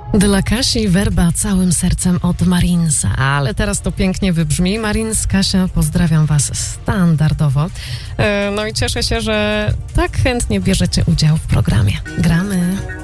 Dla Kasi werba całym sercem od Marinsa, ale teraz to pięknie wybrzmi. Marins, Kasia, pozdrawiam was standardowo. No i cieszę się, że tak chętnie bierzecie udział w programie. Gra